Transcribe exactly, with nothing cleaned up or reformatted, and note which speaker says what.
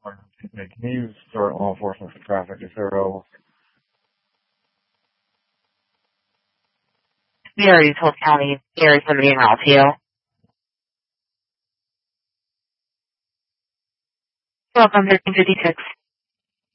Speaker 1: Can you start law enforcement for traffic if they're available?
Speaker 2: We are East County. There is somebody in Ralphio. Welcome to fifty-six.